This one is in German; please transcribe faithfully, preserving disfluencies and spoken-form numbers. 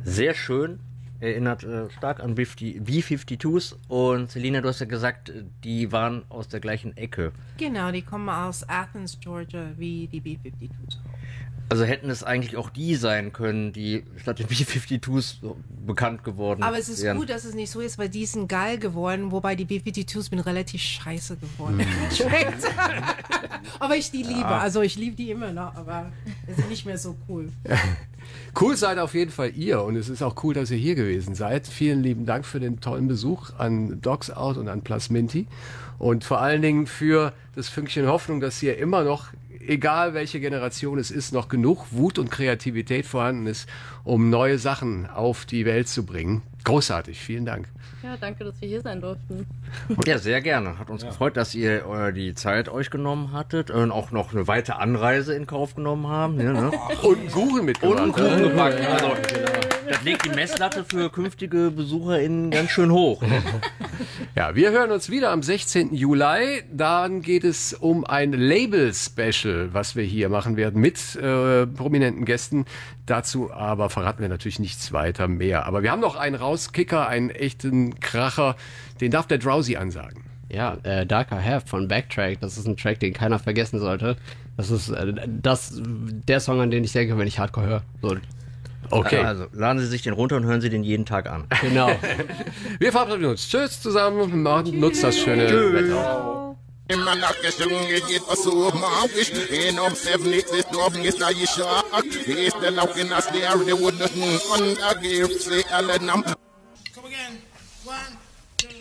Sehr schön. Erinnert äh, stark an B fünfundfünfzig und Selina, du hast ja gesagt, die waren aus der gleichen Ecke. Genau, die kommen aus Athens, Georgia, wie die B fünfundfünfzig. Also hätten es eigentlich auch die sein können, die statt den B fünfundfünfzig so bekannt geworden Aber es ist wären. gut, dass es nicht so ist, weil die sind geil geworden, wobei die B fünfundfünfzig bin relativ scheiße geworden. Aber ich die liebe, Ja. also ich liebe die immer noch, aber es sind nicht mehr so cool. Cool seid auf jeden Fall ihr und es ist auch cool, dass ihr hier gewesen seid. Vielen lieben Dank für den tollen Besuch an Dogs Out und an Plasminti und vor allen Dingen für das Fünkchen Hoffnung, dass hier immer noch, egal welche Generation es ist, noch genug Wut und Kreativität vorhanden ist, um neue Sachen auf die Welt zu bringen. Großartig, vielen Dank. Ja, danke, dass wir hier sein durften. Ja, sehr gerne. Hat uns ja. gefreut, dass ihr äh, die Zeit euch genommen hattet und auch noch eine weitere Anreise in Kauf genommen haben. Ja, ne? Und einen Kuchen mitgebracht. Und einen Kuchen gebacken. Also, das legt die Messlatte für künftige BesucherInnen ganz schön hoch. Ne? Ja, wir hören uns wieder am sechzehnten Juli. Dann geht es um ein Label-Special, was wir hier machen werden mit äh, prominenten Gästen. Dazu aber verraten wir natürlich nichts weiter mehr. Aber wir haben noch einen Rauskicker, einen echten Kracher. Den darf der Drowsy ansagen. Ja, äh, Darker Half von Backtrack. Das ist ein Track, den keiner vergessen sollte. Das ist äh, das, der Song, an den ich denke, wenn ich Hardcore höre. So. Okay. Also laden Sie sich den runter und hören Sie den jeden Tag an. Genau. Wir verabschieden uns. Tschüss zusammen. Macht, nutzt das schöne Tschüss. Wetter. Man not gesungen geht was so magisch. In um seven eight this dog is na yisha. He's the laughing as they are the wood nothing under give say all them. Come again. One.